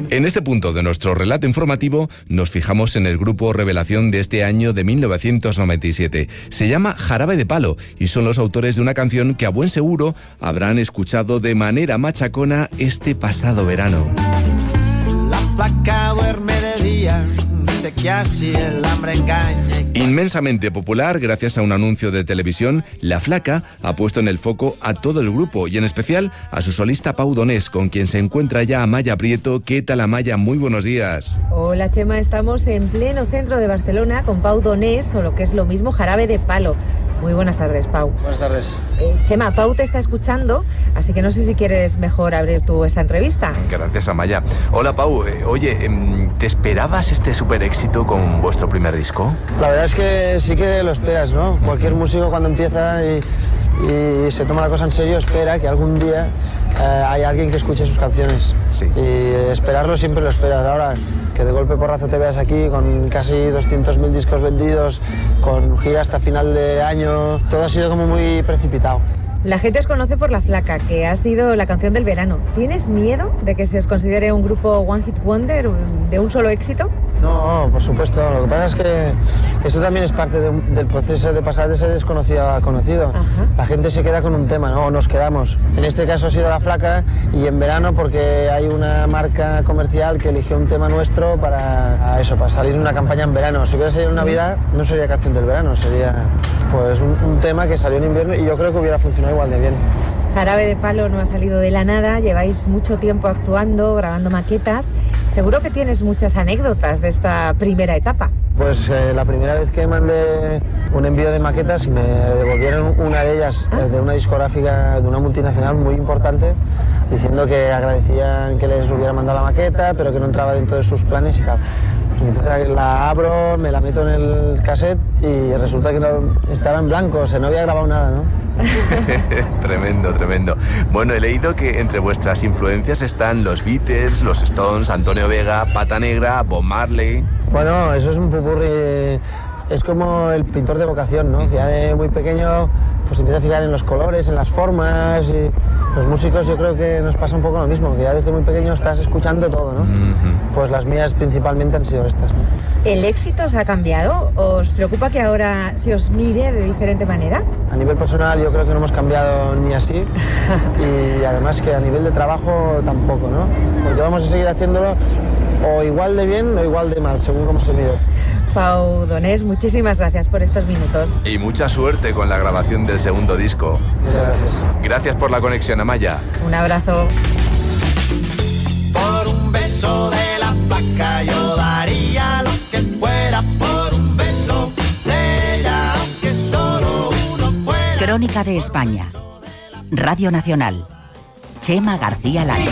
En este punto de nuestro relato informativo nos fijamos en el grupo revelación de este año de 1997. Se llama Jarabe de Palo y son los autores de una canción que a buen seguro habrán escuchado de manera machacona este pasado verano. La placa duerme de día, dice que así el hambre engaña. Inmensamente popular gracias a un anuncio de televisión, La Flaca ha puesto en el foco a todo el grupo y en especial a su solista Pau Donés, con quien se encuentra ya Amaya Prieto. ¿Qué tal, Amaya? Muy buenos días. Hola, Chema, estamos en pleno centro de Barcelona con Pau Donés, o lo que es lo mismo, Jarabe de Palo. Muy buenas tardes, Pau. Buenas tardes. Chema, Pau te está escuchando, así que no sé si quieres mejor abrir tú esta entrevista. Gracias, Amaya. Hola, Pau. Oye, ¿te esperabas este super éxito con vuestro primer disco? La verdad es que sí que lo esperas, ¿no? Cualquier músico cuando empieza y se toma la cosa en serio espera que algún día haya alguien que escuche sus canciones. Sí. Y esperarlo siempre lo esperas. Ahora que de golpe porrazo te veas aquí con casi 200.000 discos vendidos, con gira hasta final de año, todo ha sido como muy precipitado. La gente os conoce por La Flaca, que ha sido la canción del verano. ¿Tienes miedo de que se os considere un grupo One Hit Wonder de un solo éxito? No, por supuesto. Lo que pasa es que eso también es parte del proceso de pasar de ser desconocido a conocido. Ajá. La gente se queda con un tema, ¿no? O nos quedamos. En este caso ha sido La Flaca y en verano porque hay una marca comercial que eligió un tema nuestro para salir en una campaña en verano. Si hubiera salido en Navidad, no sería canción del verano, sería pues un tema que salió en invierno y yo creo que hubiera funcionado igual de bien. Jarabe de Palo no ha salido de la nada, lleváis mucho tiempo actuando, grabando maquetas. Seguro que tienes muchas anécdotas de esta primera etapa. Pues la primera vez que mandé un envío de maquetas y me devolvieron una de ellas de una discográfica, de una multinacional muy importante, diciendo que agradecían que les hubiera mandado la maqueta, pero que no entraba dentro de sus planes y tal. Y entonces la abro, me la meto en el cassette y resulta que no, estaba en blanco, o sea, no había grabado nada, ¿no? Tremendo, tremendo. Bueno, he leído que entre vuestras influencias están los Beatles, los Stones, Antonio Vega, Pata Negra, Bob Marley. Bueno, eso es un popurrí, es como el pintor de vocación, ¿no? Que ya de muy pequeño pues empieza a fijar en los colores, en las formas y los músicos yo creo que nos pasa un poco lo mismo, que ya desde muy pequeño estás escuchando todo, ¿no? Pues las mías principalmente han sido estas, ¿no? ¿El éxito os ha cambiado? ¿Os preocupa que ahora se os mire de diferente manera? A nivel personal yo creo que no hemos cambiado ni así y además que a nivel de trabajo tampoco, ¿no? Porque vamos a seguir haciéndolo o igual de bien o igual de mal, según cómo se mire. Pau Donés, muchísimas gracias por estos minutos. Y mucha suerte con la grabación del segundo disco. Muchas gracias. Gracias por la conexión, Amaya. Un abrazo. Por un beso de La Flaca yo daría lo que fuera por un beso de ella, aunque solo uno fuera. Crónica de España. Radio Nacional. Chema García Lario.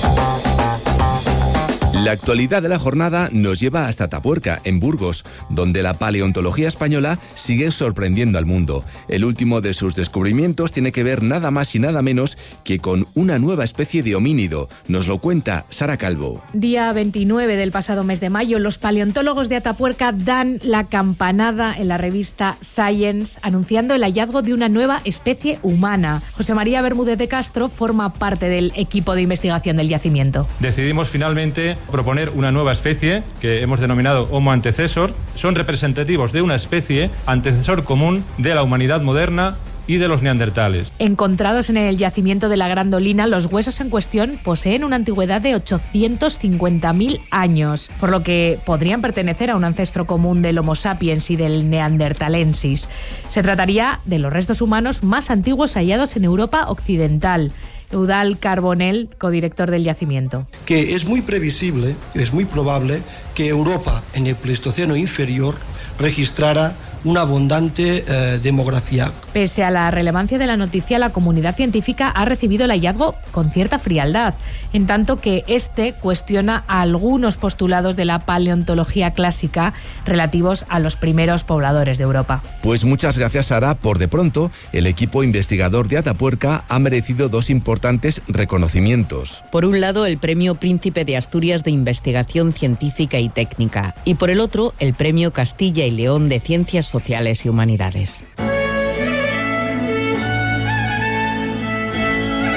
La actualidad de la jornada nos lleva hasta Atapuerca, en Burgos, donde la paleontología española sigue sorprendiendo al mundo. El último de sus descubrimientos tiene que ver nada más y nada menos que con una nueva especie de homínido. Nos lo cuenta Sara Calvo. Día 29 del pasado mes de mayo, los paleontólogos de Atapuerca dan la campanada en la revista Science, anunciando el hallazgo de una nueva especie humana. José María Bermúdez de Castro forma parte del equipo de investigación del yacimiento. Decidimos finalmente proponer una nueva especie que hemos denominado Homo antecessor. Son representativos de una especie antecesor común de la humanidad moderna y de los neandertales. Encontrados en el yacimiento de la Grandolina, los huesos en cuestión poseen una antigüedad de 850.000 años, por lo que podrían pertenecer a un ancestro común del Homo sapiens y del Neanderthalensis. Se trataría de los restos humanos más antiguos hallados en Europa occidental. Eudald Carbonell, codirector del yacimiento. Que es muy previsible, es muy probable que Europa en el Pleistoceno inferior registrara una abundante demografía. Pese a la relevancia de la noticia, la comunidad científica ha recibido el hallazgo con cierta frialdad, en tanto que este cuestiona algunos postulados de la paleontología clásica relativos a los primeros pobladores de Europa. Pues muchas gracias, Sara. Por de pronto, el equipo investigador de Atapuerca ha merecido dos importantes reconocimientos. Por un lado, el Premio Príncipe de Asturias de Investigación Científica y Técnica, y por el otro, el Premio Castilla y León de Ciencias Sociales y Humanidades.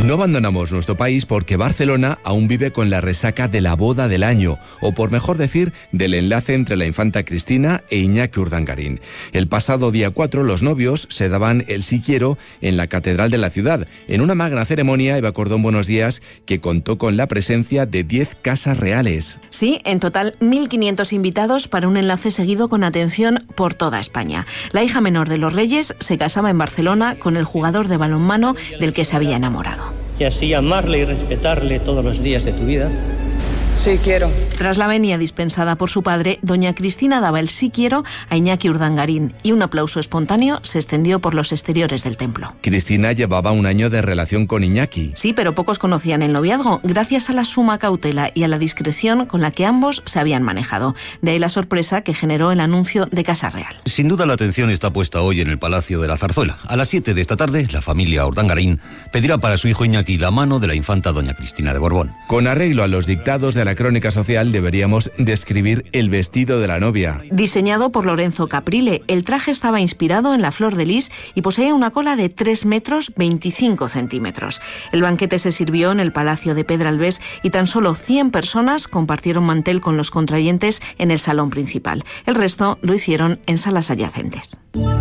No abandonamos nuestro país porque Barcelona aún vive con la resaca de la boda del año, o por mejor decir, del enlace entre la infanta Cristina e Iñaki Urdangarín. El pasado día 4 los novios se daban el sí quiero en la catedral de la ciudad, en una magna ceremonia, Eva Cordón, buenos días, que contó con la presencia de 10 casas reales. Sí, en total 1.500 invitados para un enlace seguido con atención por toda España. La hija menor de los Reyes se casaba en Barcelona con el jugador de balonmano del que se había enamorado. Y así amarle y respetarle todos los días de tu vida. Sí quiero. Tras la venia dispensada por su padre, doña Cristina daba el sí quiero a Iñaki Urdangarín y un aplauso espontáneo se extendió por los exteriores del templo. Cristina llevaba un año de relación con Iñaki. Sí, pero pocos conocían el noviazgo, gracias a la suma cautela y a la discreción con la que ambos se habían manejado. De ahí la sorpresa que generó el anuncio de Casa Real. Sin duda la atención está puesta hoy en el Palacio de la Zarzuela. A las 7 de esta tarde, la familia Urdangarín pedirá para su hijo Iñaki la mano de la infanta doña Cristina de Borbón. Con arreglo a los dictados de la crónica social, deberíamos describir el vestido de la novia. Diseñado por Lorenzo Caprile, el traje estaba inspirado en la flor de lis y poseía una cola de 3 metros 25 centímetros. El banquete se sirvió en el Palacio de Pedralbés y tan solo 100 personas compartieron mantel con los contrayentes en el salón principal. El resto lo hicieron en salas adyacentes.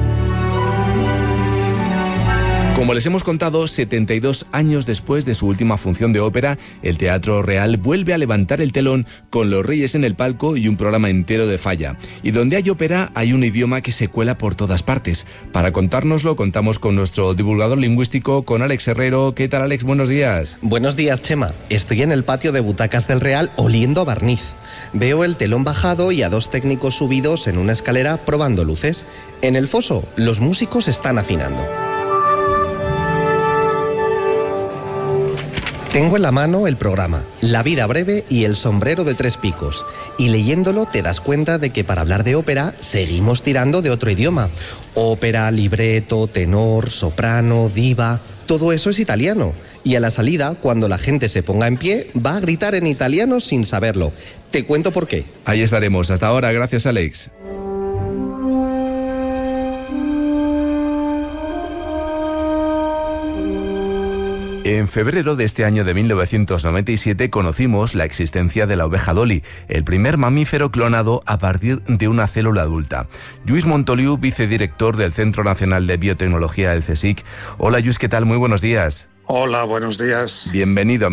Como les hemos contado, 72 años después de su última función de ópera, el Teatro Real vuelve a levantar el telón con los Reyes en el palco y un programa entero de Falla. Y donde hay ópera, hay un idioma que se cuela por todas partes. Para contárnoslo, contamos con nuestro divulgador lingüístico, con Alex Herrero. ¿Qué tal, Alex? Buenos días. Buenos días, Chema. Estoy en el patio de butacas del Real oliendo a barniz. Veo el telón bajado y a 2 técnicos subidos en una escalera probando luces. En el foso, los músicos están afinando. Tengo en la mano el programa La vida breve y El sombrero de 3 picos. Y leyéndolo te das cuenta de que para hablar de ópera seguimos tirando de otro idioma. Ópera, libreto, tenor, soprano, diva... Todo eso es italiano. Y a la salida, cuando la gente se ponga en pie, va a gritar en italiano sin saberlo. Te cuento por qué. Ahí estaremos. Hasta ahora. Gracias, Alex. En febrero de este año de 1997 conocimos la existencia de la oveja Dolly, el primer mamífero clonado a partir de una célula adulta. Lluís Montoliu, vicedirector del Centro Nacional de Biotecnología del CSIC. Hola Lluís, ¿qué tal? Muy buenos días. Hola, buenos días. Bienvenido a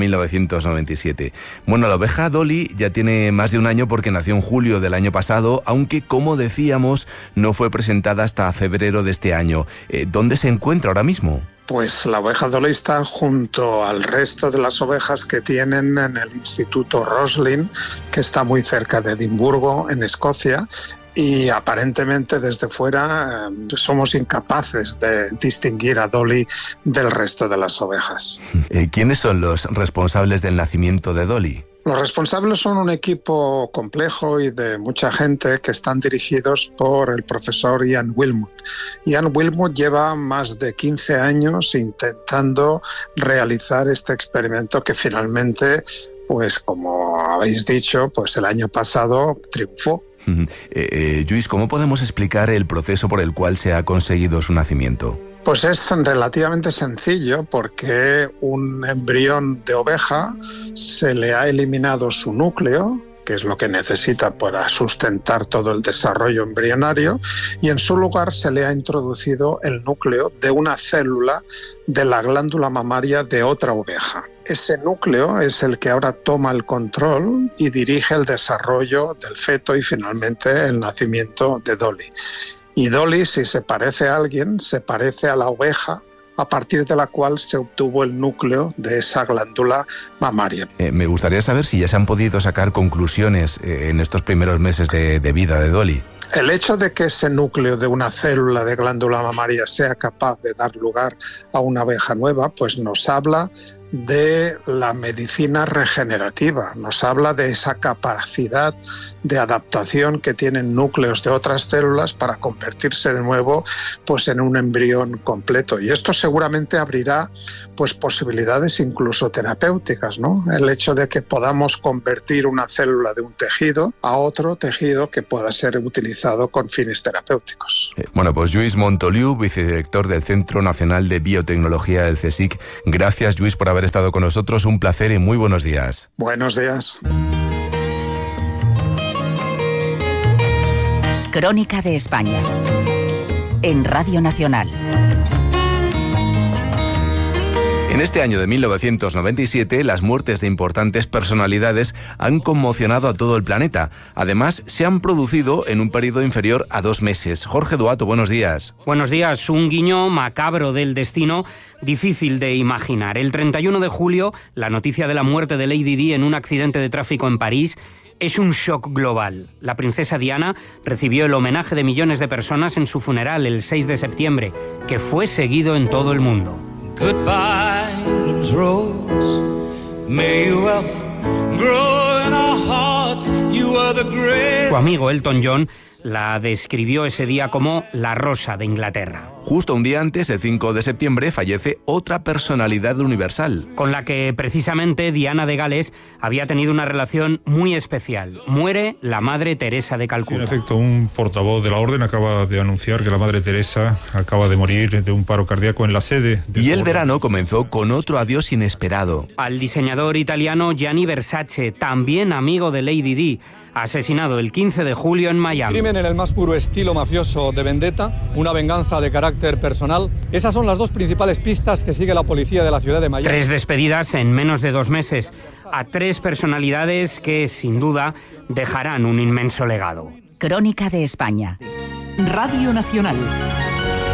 1997. Bueno, la oveja Dolly ya tiene más de un año porque nació en julio del año pasado, aunque, como decíamos, no fue presentada hasta febrero de este año. ¿Dónde se encuentra ahora mismo? Pues la oveja Dolly está junto al resto de las ovejas que tienen en el Instituto Roslin, que está muy cerca de Edimburgo, en Escocia, y aparentemente desde fuera somos incapaces de distinguir a Dolly del resto de las ovejas. ¿Quiénes son los responsables del nacimiento de Dolly? Los responsables son un equipo complejo y de mucha gente que están dirigidos por el profesor Ian Wilmut. Ian Wilmut lleva más de 15 años intentando realizar este experimento que finalmente, pues como habéis dicho, pues el año pasado triunfó. Lluís, ¿cómo podemos explicar el proceso por el cual se ha conseguido su nacimiento? Pues es relativamente sencillo porque un embrión de oveja se le ha eliminado su núcleo, que es lo que necesita para sustentar todo el desarrollo embrionario, y en su lugar se le ha introducido el núcleo de una célula de la glándula mamaria de otra oveja. Ese núcleo es el que ahora toma el control y dirige el desarrollo del feto y finalmente el nacimiento de Dolly. Y Dolly, si se parece a alguien, se parece a la oveja a partir de la cual se obtuvo el núcleo de esa glándula mamaria. Me gustaría saber si ya se han podido sacar conclusiones en estos primeros meses de vida de Dolly. El hecho de que ese núcleo de una célula de glándula mamaria sea capaz de dar lugar a una oveja nueva, pues nos habla de la medicina regenerativa, nos habla de esa capacidad de adaptación que tienen núcleos de otras células para convertirse de nuevo pues en un embrión completo, y esto seguramente abrirá pues posibilidades incluso terapéuticas, ¿no? El hecho de que podamos convertir una célula de un tejido a otro tejido que pueda ser utilizado con fines terapéuticos. Bueno, pues Lluís Montoliu, vicedirector del Centro Nacional de Biotecnología del CSIC. Gracias, Lluís, por haber haber estado con nosotros, un placer y muy buenos días. Buenos días. Crónica de España en Radio Nacional. En este año de 1997, las muertes de importantes personalidades han conmocionado a todo el planeta. Además, se han producido en un periodo inferior a 2 meses. Jorge Duato, buenos días. Buenos días. Un guiño macabro del destino, difícil de imaginar. El 31 de julio, la noticia de la muerte de Lady Di en un accidente de tráfico en París es un shock global. La princesa Diana recibió el homenaje de millones de personas en su funeral el 6 de septiembre, que fue seguido en todo el mundo. Goodbye, England's rose. May you ever grow in our hearts. You are the great. Su amigo Elton John la describió ese día como la rosa de Inglaterra. Justo un día antes, el 5 de septiembre, fallece otra personalidad universal, con la que precisamente Diana de Gales había tenido una relación muy especial. Muere la Madre Teresa de Calcuta. Sí, en efecto, un portavoz de la Orden acaba de anunciar que la Madre Teresa acaba de morir de un paro cardíaco en la sede. Y el verano comenzó con otro adiós inesperado. Al diseñador italiano Gianni Versace, también amigo de Lady Di, asesinado el 15 de julio en Miami. Crimen en el más puro estilo mafioso de vendetta, una venganza de carácter personal. Esas son las 2 principales pistas que sigue la policía de la ciudad de Miami. 3 despedidas en menos de 2 meses a 3 personalidades que, sin duda, dejarán un inmenso legado. Crónica de España. Radio Nacional.